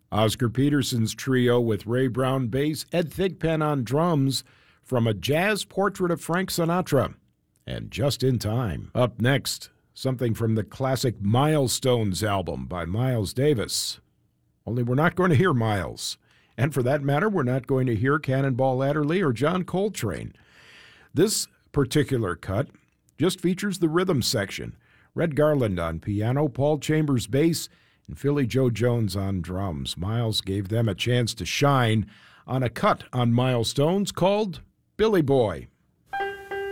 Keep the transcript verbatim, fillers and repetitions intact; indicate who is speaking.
Speaker 1: Oscar Peterson's trio with Ray Brown bass, Ed Thigpen on drums from a jazz portrait of Frank Sinatra. And Just in Time. Up next, something from the classic Milestones album by Miles Davis. Only we're not going to hear Miles. And for that matter, we're not going to hear Cannonball Adderley or John Coltrane. This particular cut just features the rhythm section. Red Garland on piano, Paul Chambers bass, and Philly Joe Jones on drums. Miles gave them a chance to shine on a cut on Milestones called Billy Boy.